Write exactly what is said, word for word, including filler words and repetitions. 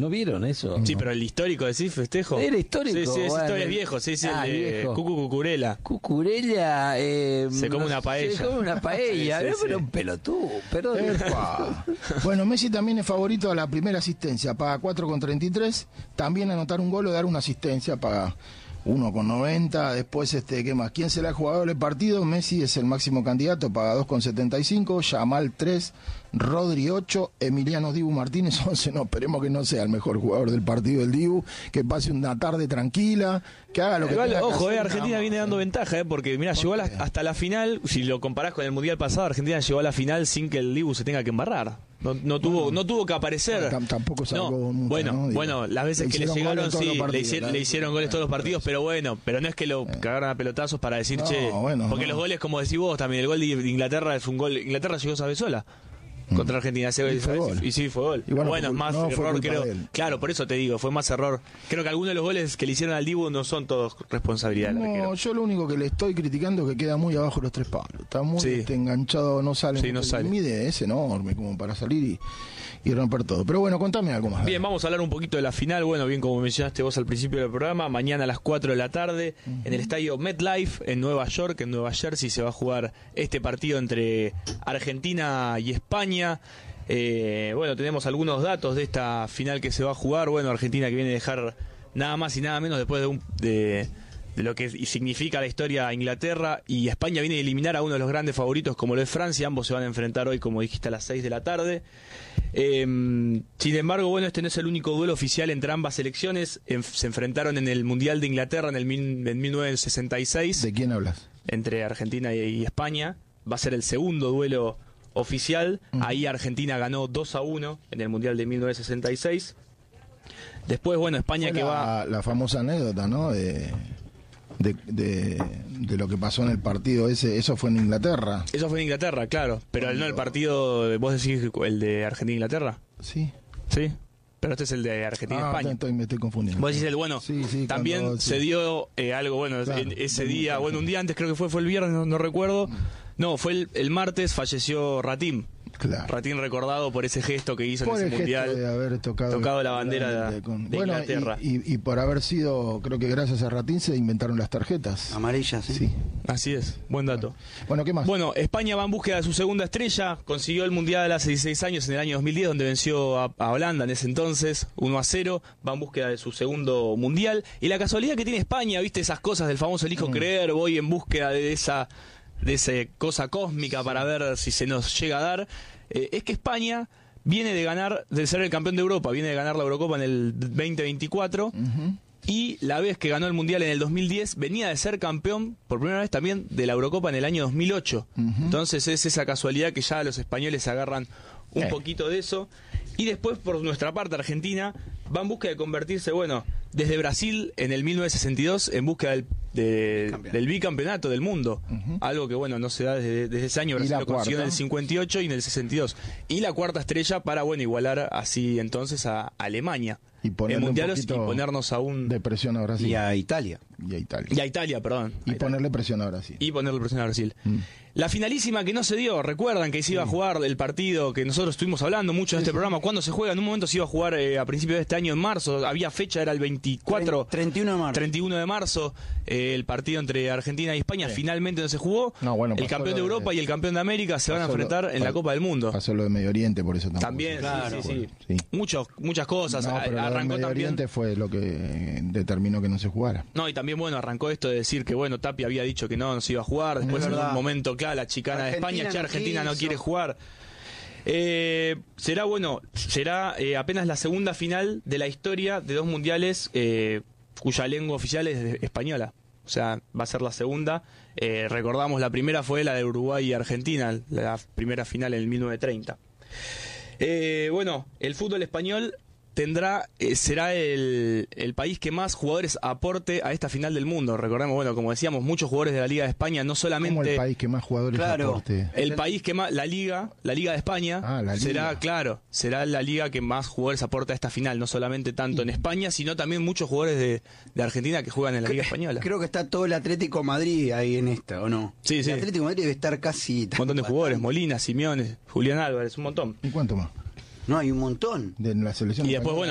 ¿No vieron eso? Sí, pero el histórico, ¿decís, festejo? Era histórico. Sí, sí, esa bueno. historia es viejo, sí, sí, Ah, el de viejo. Cucu Cucurella. Cucurella eh, Se come una paella. Se come una paella, Sí, sí, ¿no? sí. Pero un pelotudo, perdón. Epa. Bueno, Messi también es favorito a la primera asistencia, paga cuatro con treinta y tres, también anotar un gol o dar una asistencia, paga uno con noventa. Después, este, ¿qué más? ¿Quién será el jugador del partido? Messi es el máximo candidato, paga dos con setenta y cinco, Yamal tres, Rodri ocho, Emiliano Dibu Martínez once. No, esperemos que no sea el mejor jugador del partido el Dibu, que pase una tarde tranquila, que haga lo que Igual, tenga que ojo, hacer, eh, Argentina nada viene más, dando eh. ventaja, eh, porque mira, llegó a la- hasta la final. Si lo comparás con el mundial pasado, Argentina llegó a la final sin que el Dibu se tenga que embarrar. No, no tuvo, no tuvo que aparecer. Tam- tampoco salvó No, mucho, bueno, ¿no? Digo, bueno, las veces le que le hicieron llegaron, goles en todos sí, los le, partidos, hici- la- le hicieron goles todos los partidos, pero bueno, pero no es que lo cagaron a pelotazos para decir, No, che, bueno, porque no. los goles, como decís vos, también el gol de de Inglaterra fue un gol. Inglaterra llegó sabe sola. Contra Argentina, ese gol, Y fue ¿sabes? gol. Y sí, fue gol. Y bueno, bueno, fue cul- más no fue error, culpa creo. de él. Claro, por eso te digo, fue más error. Creo que algunos de los goles que le hicieron al Dibu no son todos responsabilidad del No, arquero. yo lo único que le estoy criticando es que queda muy abajo de los tres palos. Está muy Sí. este, enganchado, no sale. Sí, mucho. no sale. El mide es enorme como para salir y, y romper todo. Pero bueno, contame algo más. Bien, vamos a hablar un poquito de la final. Bueno, bien como mencionaste vos al principio del programa, mañana a las cuatro de la tarde en el estadio MetLife en Nueva York, en Nueva Jersey, se va a jugar este partido entre Argentina y España. Eh, bueno, tenemos algunos datos de esta final que se va a jugar. Bueno, Argentina que viene a dejar nada más y nada menos después de, un, de, de lo que significa la historia a Inglaterra, y España viene a eliminar a uno de los grandes favoritos como lo es Francia. Ambos se van a enfrentar hoy, como dijiste, a las seis de la tarde. Eh, sin embargo, bueno, este no es el único duelo oficial entre ambas selecciones. En, se enfrentaron en el Mundial de Inglaterra en el mil, en mil novecientos sesenta y seis ¿De quién hablas? entre Argentina y, y España. Va a ser el segundo duelo oficial. Ujú. Ahí Argentina ganó dos a uno en el Mundial de mil novecientos sesenta y seis. Después, bueno, España Fue que la, va... la famosa anécdota, ¿no? De, de, de, de lo que pasó en el partido ese. Eso fue en Inglaterra. Eso fue en Inglaterra, claro. Pero el, no el partido, vos decís el de Argentina-Inglaterra. Sí. Sí. Pero este es el de Argentina-España. Ah, estoy, me estoy confundiendo. Vos decís el bueno, Sí, sí, también cuando- se sí. dio eh, algo bueno Claro, en ese de día, mucha bueno, un gente. día antes creo que fue, fue el viernes, no, no recuerdo. No, fue el, el martes, falleció Ratín. Claro. Ratín recordado por ese gesto que hizo Por en el ese gesto mundial. de haber tocado, tocado la bandera de- con- de bueno, Inglaterra. Y, y- y por haber sido, creo que gracias a Ratín se inventaron las tarjetas. Amarillas, ¿sí? Sí. Así es, buen dato. Bueno, ¿qué más? Bueno, España va en búsqueda de su segunda estrella, consiguió el Mundial hace dieciséis años, en el año dos mil diez, donde venció a, a Holanda en ese entonces, uno a cero, va en búsqueda de su segundo Mundial, y la casualidad que tiene España, viste esas cosas del famoso elijo Mm. creer, voy en búsqueda de esa, de esa cosa cósmica para ver si se nos llega a dar, eh, es que España viene de ganar, de ser el campeón de Europa, viene de ganar la Eurocopa en el veinte veinticuatro, Ujú. y la vez que ganó el Mundial en el dos mil diez, venía de ser campeón por primera vez también de la Eurocopa en el año dos mil ocho. Ujú. Entonces es esa casualidad que ya los españoles agarran un Eh. poquito de eso. Y después, por nuestra parte, Argentina va en busca de convertirse, bueno, desde Brasil en el mil novecientos sesenta y dos, en busca del, de- Campeón. del bicampeonato del mundo. Ujú. Algo que, bueno, no se da desde, desde ese año. Y Brasil la lo consiguió en cuarta. el cincuenta y ocho y en el sesenta y dos. Y la cuarta estrella para, bueno, igualar así entonces a Alemania. Y ponerle en un mundiales y poquito ponernos a un... de presión a Brasil. Y a Italia. Y a Italia. Y a Italia, perdón. Y A Italia. ponerle presión a Brasil. Y ponerle presión a Brasil. Mm. La finalísima que no se dio, recuerdan que se iba a jugar el partido que nosotros estuvimos hablando mucho en este programa. ¿Cuándo se juega? En un momento se iba a jugar eh, a principios de este año, en marzo. Había fecha, era el veinticuatro, treinta y uno de marzo. treinta y uno de marzo, eh, el partido entre Argentina y España. Sí. Finalmente no se jugó. No, bueno, el pasó campeón lo de de- Europa y el campeón de América se van a Pasó lo- enfrentar en la pa- Copa del Mundo. Pasó lo de Medio Oriente, por eso tampoco. También, se- claro, sí, sí. Sí. Muchos, muchas cosas. No, A- pero lo del arrancó Medio también. Oriente fue lo que eh, determinó que no se jugara. No, y también, bueno, arrancó esto de decir que, bueno, Tapia había dicho que no, no se iba a jugar. Después, Es en un verdad. momento, claro, la chicana de Argentina España, che, no Argentina no quiso. quiere jugar. Eh, será, bueno, será eh, apenas la segunda final de la historia de dos mundiales eh, cuya lengua oficial es de- española. O sea, va a ser la segunda. Eh, recordamos, la primera fue la de Uruguay y Argentina, la primera final en el mil novecientos treinta. Eh, bueno, el fútbol español tendrá eh, será el, el país que más jugadores aporte a esta final del mundo. Recordemos, bueno, como decíamos, muchos jugadores de la Liga de España, no Como solamente el país que más jugadores Claro. aporte. el país que más, la Liga, la Liga de España, Ah, la Liga. será, claro, será la Liga que más jugadores aporta a esta final, no solamente tanto en España, sino también muchos jugadores de, de Argentina que juegan en la Liga Española. Creo que está todo el Atlético Madrid ahí en esta, ¿o no? Sí, sí. El Atlético Madrid debe estar casi... Un montón de jugadores, Molina, Simeone, Julián Álvarez, un montón. ¿Y cuánto más? No, hay un montón. De la selección Y después, española. bueno,